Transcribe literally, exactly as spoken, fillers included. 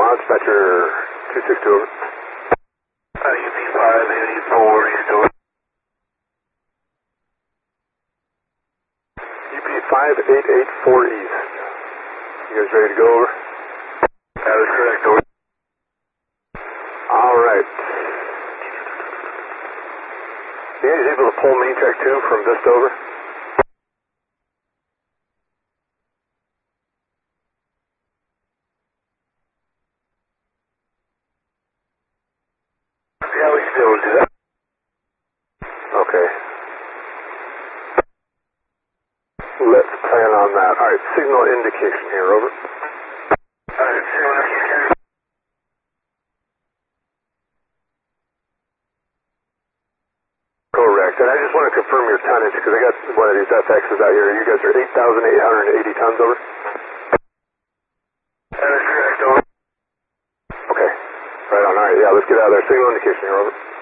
dispatcher two six two over. Uh, U P five eighty-four, you doing? U P five eight eight four East. You guys ready to go over? That is correct, over. All right. You guys able to pull main track two from Vista over? Yeah, we should be able to do that. Okay. Let's plan on that. All right, signal indication here, over. All right, signal indication. Correct. And I just want to confirm your tonnage because I got one of these F Xs out here. You guys are eight thousand eight hundred eighty tons, over? That is correct, over. Okay. Right on. All right, yeah, let's get out of there. Signal indication here, over.